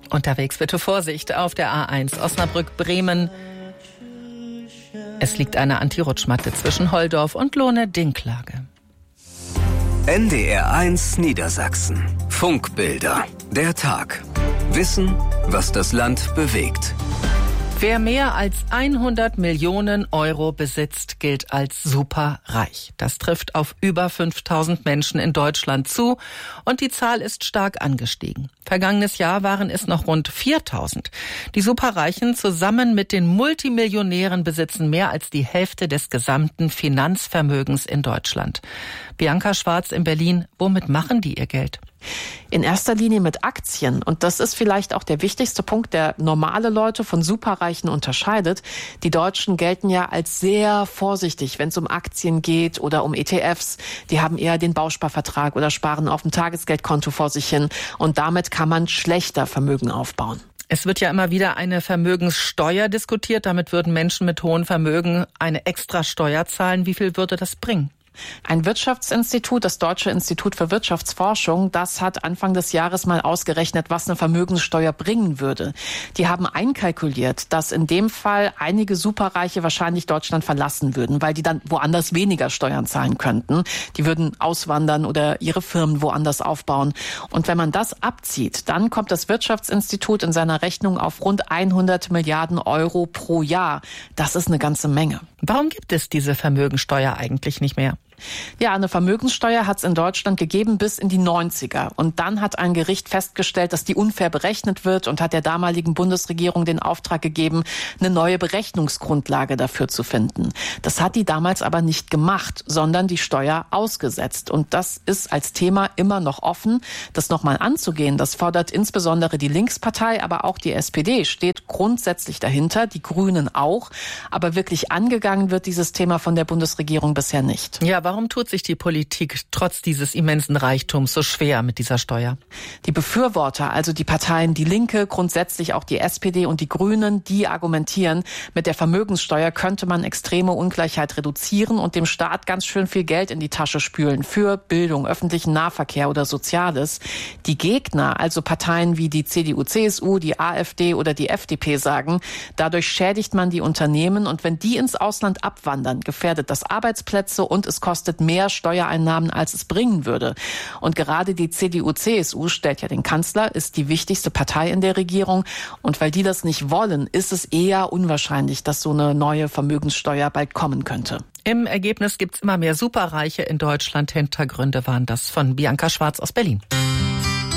Unterwegs bitte Vorsicht auf der A1 Osnabrück-Bremen. Es liegt eine Anti-Rutschmatte zwischen Holdorf und Lohne-Dinklage. NDR1 Niedersachsen. Funkbilder. Der Tag. Wissen, was das Land bewegt. Wer mehr als 100 Millionen Euro besitzt, gilt als superreich. Das trifft auf über 5.000 Menschen in Deutschland zu und die Zahl ist stark angestiegen. Vergangenes Jahr waren es noch rund 4.000. Die Superreichen zusammen mit den Multimillionären besitzen mehr als die Hälfte des gesamten Finanzvermögens in Deutschland. Bianca Schwarz in Berlin, womit machen die ihr Geld? In erster Linie mit Aktien. Und das ist vielleicht auch der wichtigste Punkt, der normale Leute von Superreichen unterscheidet. Die Deutschen gelten ja als sehr vorsichtig, wenn es um Aktien geht oder um ETFs. Die haben eher den Bausparvertrag oder sparen auf dem Tagesgeldkonto vor sich hin. Und damit kann man schlechter Vermögen aufbauen. Es wird ja immer wieder eine Vermögenssteuer diskutiert. Damit würden Menschen mit hohen Vermögen eine Extrasteuer zahlen. Wie viel würde das bringen? Ein Wirtschaftsinstitut, das Deutsche Institut für Wirtschaftsforschung, das hat Anfang des Jahres mal ausgerechnet, was eine Vermögenssteuer bringen würde. Die haben einkalkuliert, dass in dem Fall einige Superreiche wahrscheinlich Deutschland verlassen würden, weil die dann woanders weniger Steuern zahlen könnten. Die würden auswandern oder ihre Firmen woanders aufbauen. Und wenn man das abzieht, dann kommt das Wirtschaftsinstitut in seiner Rechnung auf rund 100 Milliarden Euro pro Jahr. Das ist eine ganze Menge. Warum gibt es diese Vermögensteuer eigentlich nicht mehr? Ja, eine Vermögenssteuer hat es in Deutschland gegeben bis in die 90er. Und dann hat ein Gericht festgestellt, dass die unfair berechnet wird und hat der damaligen Bundesregierung den Auftrag gegeben, eine neue Berechnungsgrundlage dafür zu finden. Das hat die damals aber nicht gemacht, sondern die Steuer ausgesetzt. Und das ist als Thema immer noch offen. Das nochmal anzugehen, das fordert insbesondere die Linkspartei, aber auch die SPD steht grundsätzlich dahinter, die Grünen auch. Aber wirklich angegangen wird dieses Thema von der Bundesregierung bisher nicht. Ja, warum tut sich die Politik trotz dieses immensen Reichtums so schwer mit dieser Steuer? Die Befürworter, also die Parteien Die Linke, grundsätzlich auch die SPD und die Grünen, die argumentieren, mit der Vermögenssteuer könnte man extreme Ungleichheit reduzieren und dem Staat ganz schön viel Geld in die Tasche spülen für Bildung, öffentlichen Nahverkehr oder Soziales. Die Gegner, also Parteien wie die CDU, CSU, die AfD oder die FDP sagen, dadurch schädigt man die Unternehmen und wenn die ins Ausland abwandern, gefährdet das Arbeitsplätze und es kostet mehr Steuereinnahmen, als es bringen würde. Und gerade die CDU-CSU stellt ja den Kanzler, ist die wichtigste Partei in der Regierung. Und weil die das nicht wollen, ist es eher unwahrscheinlich, dass so eine neue Vermögenssteuer bald kommen könnte. Im Ergebnis gibt es immer mehr Superreiche in Deutschland. Hintergründe waren das von Bianca Schwarz aus Berlin.